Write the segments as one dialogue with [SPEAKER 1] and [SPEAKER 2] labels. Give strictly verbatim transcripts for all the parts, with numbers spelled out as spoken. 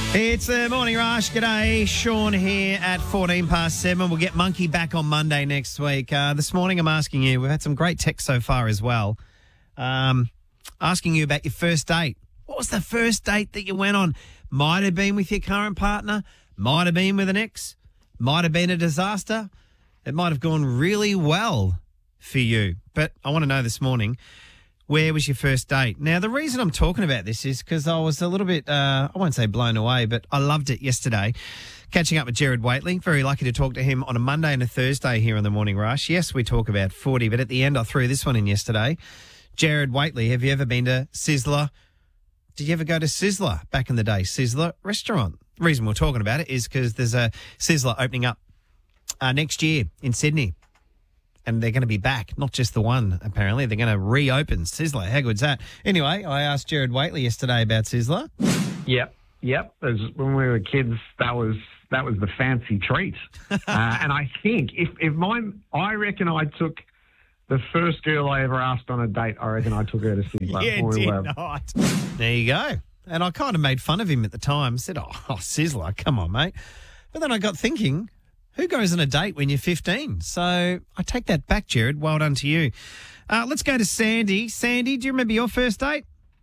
[SPEAKER 1] It's the Morning Rush. G'day, Sean here at fourteen past seven. We'll get Monkey back on Monday next week. Uh, this morning I'm asking you, we've had some great texts so far as well, um, asking you about your first date. What was the first date that you went on? Might have been with your current partner, might have been with an ex, might have been a disaster. It might have gone really well for you. But I want to know this morning, where was your first date? Now, the reason I'm talking about this is because I was a little bit, uh, I won't say blown away, but I loved it yesterday. Catching up with Jared Waitley. Very lucky to talk to him on a Monday and a Thursday here on the Morning Rush. Yes, we talk about footy, but at the end I threw this one in yesterday. Jared Waitley, have you ever been to Sizzler? Did you ever go to Sizzler back in the day? Sizzler restaurant. The reason we're talking about it is because there's a Sizzler opening up uh, next year in Sydney. And they're going to be back, not just the one, apparently. They're going to reopen Sizzler. How good's that? Anyway, I asked Jared Waitley yesterday about Sizzler.
[SPEAKER 2] Yep, yep. As when we were kids, that was that was the fancy treat. uh, and I think, if, if mine, I reckon I took the first girl I ever asked on a date, I reckon I took her to Sizzler.
[SPEAKER 1] Yeah,
[SPEAKER 2] we
[SPEAKER 1] did
[SPEAKER 2] were,
[SPEAKER 1] not. There you go. And I kind of made fun of him at the time. Said, oh, oh, Sizzler, come on, mate. But then I got thinking, who goes on a date when you're fifteen? So I take that back, Jared. Well done to you. Uh, let's go to Sandy. Sandy, do you remember your first date?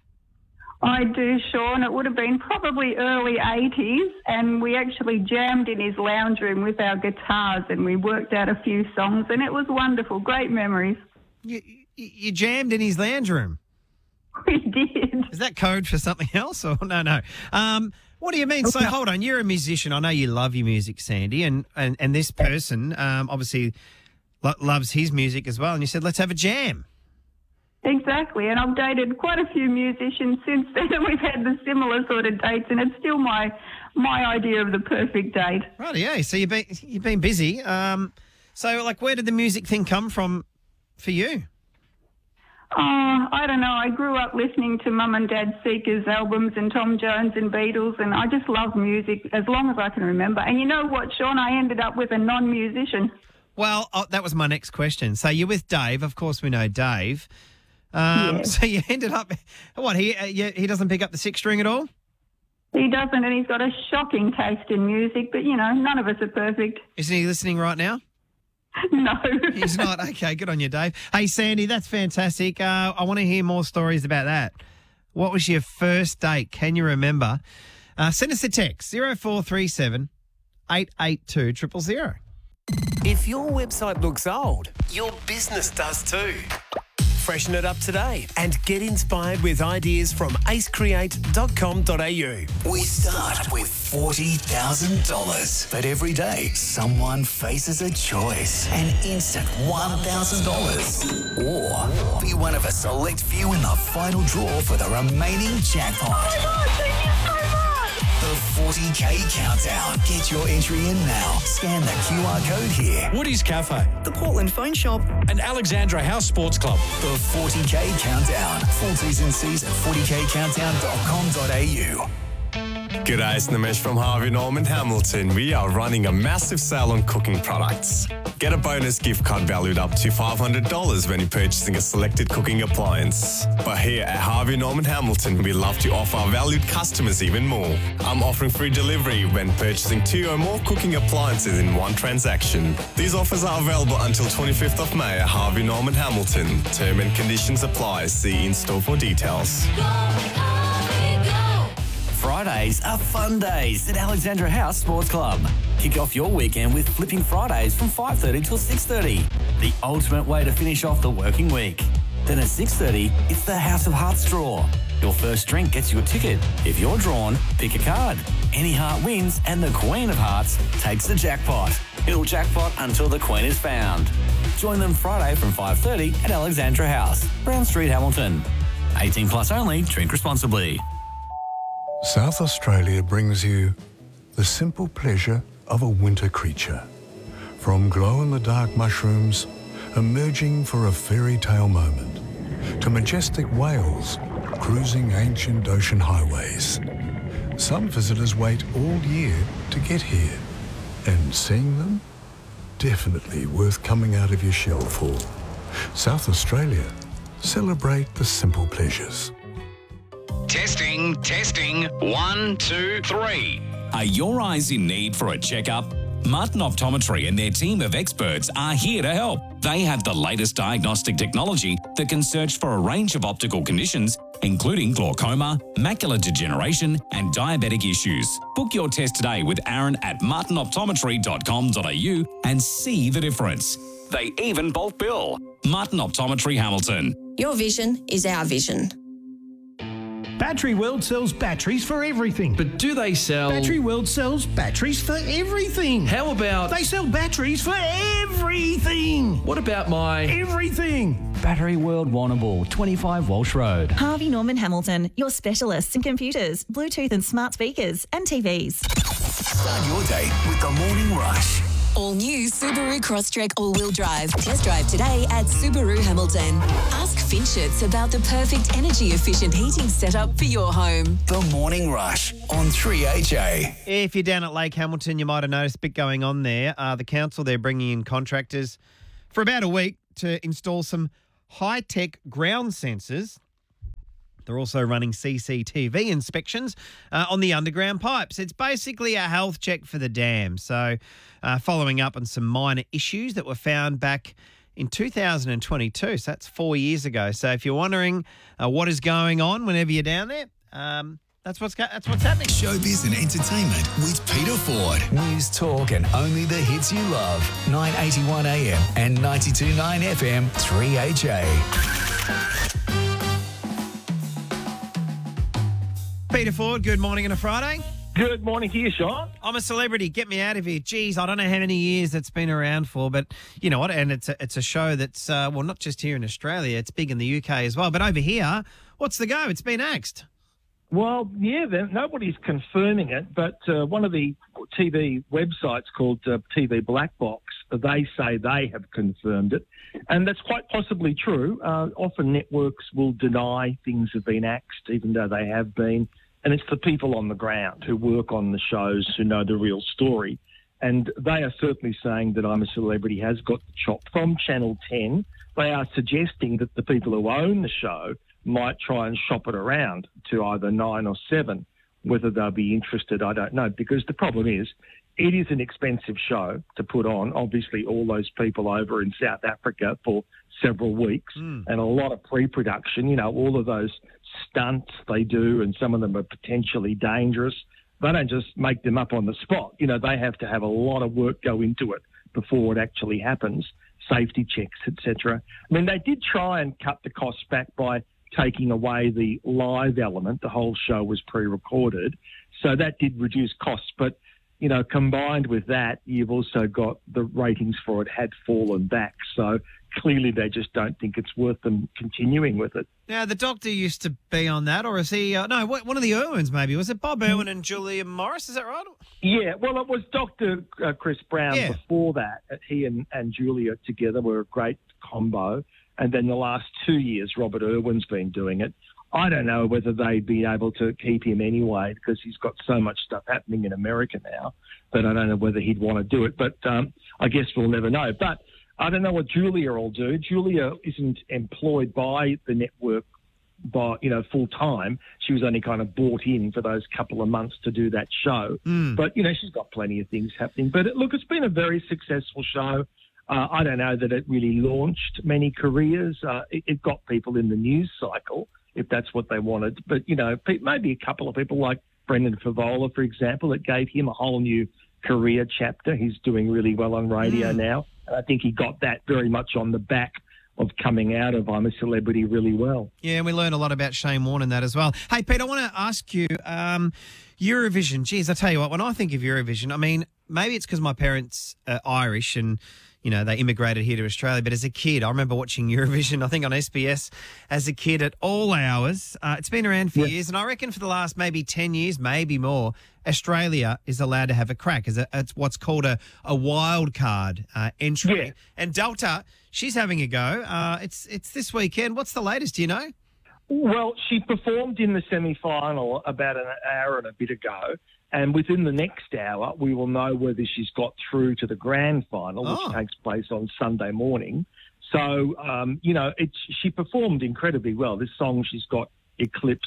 [SPEAKER 3] I do, Sean. It would have been probably early eighties, and we actually jammed in his lounge room with our guitars, and we worked out a few songs, and it was wonderful. Great memories.
[SPEAKER 1] You, you, you jammed in his lounge room?
[SPEAKER 3] We did.
[SPEAKER 1] Is that code for something else? Or no, no. Um, what do you mean? So hold on, you're a musician. I know you love your music, Sandy, and, and, and this person um, obviously lo- loves his music as well. And you said, let's have a jam.
[SPEAKER 3] Exactly, and I've dated quite a few musicians since then, and we've had the similar sort of dates, and it's still my my idea of the perfect date.
[SPEAKER 1] Right, yeah. So you've been you've been busy. Um, so like, where did the music thing come from for you?
[SPEAKER 3] Oh, I don't know. I grew up listening to Mum and Dad Seekers albums and Tom Jones and Beatles, and I just love music as long as I can remember. And you know what, Sean? I ended up with a non-musician.
[SPEAKER 1] Well, oh, that was my next question. So you're with Dave. Of course, we know Dave. Um,
[SPEAKER 3] Yes.
[SPEAKER 1] So you ended up, what, he, uh, he he doesn't pick up the six string at all?
[SPEAKER 3] He doesn't, and he's got a shocking taste in music, but, you know, none of us are perfect.
[SPEAKER 1] Isn't he listening right now?
[SPEAKER 3] No.
[SPEAKER 1] He's not. Okay, good on you, Dave. Hey, Sandy, that's fantastic. Uh, I want to hear more stories about that. What was your first date? Can you remember? Uh, send us a text, zero four three seven, eight eight two, zero zero zero.
[SPEAKER 4] If your website looks old, your business does too. Freshen it up today and get inspired with ideas from ace create dot com dot a u.
[SPEAKER 5] We start with forty thousand dollars. But every day, someone faces a choice. An instant one thousand dollars. Or be one of a select few in the final draw for the remaining jackpot.
[SPEAKER 3] Oh, my God, thank you so much.
[SPEAKER 5] The forty K Countdown. Get your entry in now. Scan the Q R code here.
[SPEAKER 6] Woody's Cafe,
[SPEAKER 7] The Portland Phone Shop.
[SPEAKER 6] and Alexandra House Sports Club.
[SPEAKER 5] The forty K Countdown. Full T's and C's at forty k countdown dot com dot a u.
[SPEAKER 8] G'day, it's Nimesh from Harvey Norman Hamilton. We are running a massive sale on cooking products. Get a bonus gift card valued up to five hundred dollars when you're purchasing a selected cooking appliance. But here at Harvey Norman Hamilton, we love to offer our valued customers even more. I'm offering free delivery when purchasing two or more cooking appliances in one transaction. These offers are available until twenty-fifth of May at Harvey Norman Hamilton. Term and conditions apply. See in-store for details.
[SPEAKER 7] Fridays are fun days at Alexandra House Sports Club. Kick off your weekend with Flipping Fridays from five thirty till six thirty. The ultimate way to finish off the working week. Then at six thirty, it's the House of Hearts draw. Your first drink gets you a ticket. If you're drawn, pick a card. Any heart wins and the Queen of Hearts takes the jackpot. It'll jackpot until the Queen is found. Join them Friday from five thirty at Alexandra House, Brown Street, Hamilton. eighteen plus only, drink responsibly.
[SPEAKER 9] South Australia brings you the simple pleasure of a winter creature. From glow-in-the-dark mushrooms emerging for a fairy tale moment, to majestic whales cruising ancient ocean highways. Some visitors wait all year to get here, and seeing them, definitely worth coming out of your shell for. South Australia, celebrate the simple pleasures.
[SPEAKER 10] Testing, testing. One, two, three.
[SPEAKER 11] Are your eyes in need for a checkup? Martin Optometry and their team of experts are here to help. They have the latest diagnostic technology that can search for a range of optical conditions, including glaucoma, macular degeneration, and diabetic issues. Book your test today with Aaron at martin optometry dot com dot a u and see the difference. They even bulk bill. Martin Optometry Hamilton.
[SPEAKER 12] Your vision is our vision.
[SPEAKER 13] Battery World sells batteries for everything.
[SPEAKER 14] But do they sell...
[SPEAKER 13] Battery World sells batteries for everything.
[SPEAKER 14] How about...
[SPEAKER 13] They sell batteries for everything.
[SPEAKER 14] What about my...
[SPEAKER 13] Everything.
[SPEAKER 15] Battery World Warrnambool, twenty-five Walsh Road.
[SPEAKER 16] Harvey Norman Hamilton, your specialists in computers, Bluetooth and smart speakers and T Vs.
[SPEAKER 5] Start your day with the Morning Rush.
[SPEAKER 17] All new Subaru Crosstrek all-wheel drive. Test drive today at Subaru Hamilton. Ask Finchits about the perfect energy-efficient heating setup for your home.
[SPEAKER 5] The Morning Rush on three H A.
[SPEAKER 1] If you're down at Lake Hamilton, you might have noticed a bit going on there. Uh, the council, they're bringing in contractors for about a week to install some high-tech ground sensors. They're also running C C T V inspections uh, on the underground pipes. It's basically a health check for the dam. So uh, following up on some minor issues that were found back in two thousand twenty-two. So that's four years ago. So if you're wondering uh, what is going on whenever you're down there, um, that's what's go- that's what's happening.
[SPEAKER 5] Showbiz and entertainment with Peter Ford. News, talk and only the hits you love. nine eighty-one A M and ninety-two point nine F M, three H A.
[SPEAKER 1] Peter Ford, good morning on a Friday.
[SPEAKER 18] Good morning to you, Sean.
[SPEAKER 1] I'm a celebrity. Get me out of here. Geez, I don't know how many years it's been around for, but you know what? And it's a, it's a show that's, uh, well, not just here in Australia. It's big in the U K as well. But over here, what's the go? It's been axed.
[SPEAKER 18] Well, yeah, then nobody's confirming it, but uh, one of the T V websites called uh, T V Black Box, they say they have confirmed it. And that's quite possibly true. Uh, often networks will deny things have been axed, even though they have been. And it's the people on the ground who work on the shows who know the real story. And they are certainly saying that I'm a Celebrity has got the chop from Channel ten. They are suggesting that the people who own the show might try and shop it around to either nine or seven. Whether they'll be interested, I don't know, because the problem is it is an expensive show to put on. Obviously, all those people over in South Africa for several weeks mm. and a lot of pre-production, you know, all of those stunts they do, and some of them are potentially dangerous. They don't just make them up on the spot. You know, they have to have a lot of work go into it before it actually happens, safety checks, et cetera. I mean, they did try and cut the costs back by taking away the live element. The whole show was pre-recorded, so that did reduce costs. But, you know, combined with that, you've also got the ratings for it had fallen back. So clearly they just don't think it's worth them continuing with it.
[SPEAKER 1] Now, the Doctor used to be on that, or is he? Uh, no, one of the Irwins maybe. Was it Bob Irwin and Julia Morris? Is that right?
[SPEAKER 18] Yeah, well, it was Doctor Uh, Chris Brown yeah. before that. He and, and Julia together were a great combo. And then the last two years, Robert Irwin's been doing it. I don't know whether they'd be able to keep him anyway, because he's got so much stuff happening in America now that I don't know whether he'd want to do it. But um, I guess we'll never know. But I don't know what Julia will do. Julia isn't employed by the network by, you know, full time. She was only kind of brought in for those couple of months to do that show. Mm. But, you know, she's got plenty of things happening. But look, it's been a very successful show. Uh, I don't know that it really launched many careers. Uh, it, it got people in the news cycle, if that's what they wanted. But, you know, pe- maybe a couple of people like Brendan Favola, for example, it gave him a whole new career chapter. He's doing really well on radio mm. now. And I think he got that very much on the back of coming out of I'm a Celebrity really well.
[SPEAKER 1] Yeah, and we learned a lot about Shane Warne in that as well. Hey, Pete, I want to ask you, um, Eurovision, geez, I tell you what, when I think of Eurovision, I mean, maybe it's because my parents are Irish and, you know, they immigrated here to Australia. But as a kid, I remember watching Eurovision, I think on S B S, as a kid at all hours. Uh, it's been around for yeah. years. And I reckon for the last maybe ten years, maybe more, Australia is allowed to have a crack. It's, a, it's what's called a, a wild card uh, entry.
[SPEAKER 18] Yeah.
[SPEAKER 1] And Delta, she's having a go. Uh, it's, it's this weekend. What's the latest, do you know?
[SPEAKER 18] Well, she performed in the semi-final about an hour and a bit ago. And within the next hour, we will know whether she's got through to the grand final, which
[SPEAKER 1] oh.
[SPEAKER 18] takes place on Sunday morning. So, um, you know, it's, she performed incredibly well. This song she's got, Eclipse,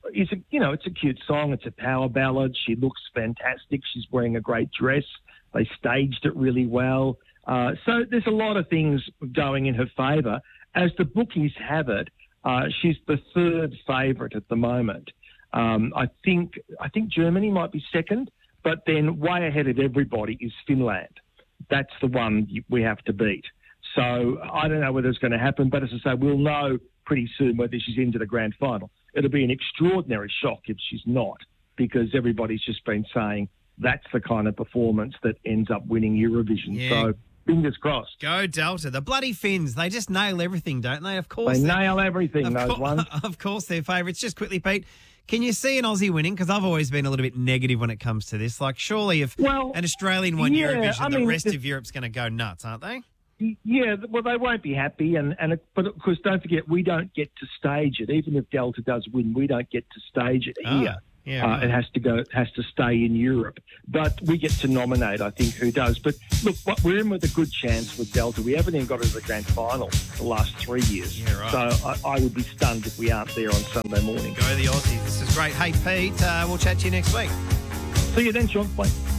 [SPEAKER 18] is a, you know, it's a cute song. It's a power ballad. She looks fantastic. She's wearing a great dress. They staged it really well. Uh, so there's a lot of things going in her favour. As the bookies have it, uh, she's the third favourite at the moment. Um, I think I think Germany might be second, but then way ahead of everybody is Finland. That's the one we have to beat. So I don't know whether it's going to happen, but as I say, we'll know pretty soon whether she's into the grand final. It'll be an extraordinary shock if she's not, because everybody's just been saying that's the kind of performance that ends up winning Eurovision.
[SPEAKER 1] Yeah.
[SPEAKER 18] So fingers crossed.
[SPEAKER 1] Go Delta. The bloody Finns, they just nail everything, don't they? Of course.
[SPEAKER 18] They
[SPEAKER 1] they're-
[SPEAKER 18] nail everything,
[SPEAKER 1] of
[SPEAKER 18] those
[SPEAKER 1] cour-
[SPEAKER 18] ones.
[SPEAKER 1] Of course they're favourites. Just quickly, Pete, can you see an Aussie winning? Because I've always been a little bit negative when it comes to this. Like, surely if
[SPEAKER 18] Well,
[SPEAKER 1] an Australian won
[SPEAKER 18] yeah,
[SPEAKER 1] Eurovision,
[SPEAKER 18] I
[SPEAKER 1] the
[SPEAKER 18] mean,
[SPEAKER 1] rest
[SPEAKER 18] the-
[SPEAKER 1] of Europe's going to go nuts, aren't they?
[SPEAKER 18] Yeah, well, they won't be happy, and, and it, but of course, don't forget, we don't get to stage it. Even if Delta does win, we don't get to stage it
[SPEAKER 1] Ah,
[SPEAKER 18] here.
[SPEAKER 1] yeah,
[SPEAKER 18] uh,
[SPEAKER 1] right.
[SPEAKER 18] It has to go, it has to stay in Europe. But we get to nominate, I think, who does. But look, what- we're in with a good chance with Delta. We haven't even got to the grand final the last three years.
[SPEAKER 1] Yeah, right.
[SPEAKER 18] So I, I would be stunned if we aren't there on Sunday morning.
[SPEAKER 1] Go the Aussies. This is great. Hey, Pete, uh, we'll chat to you next week.
[SPEAKER 18] See you then, Sean. Bye.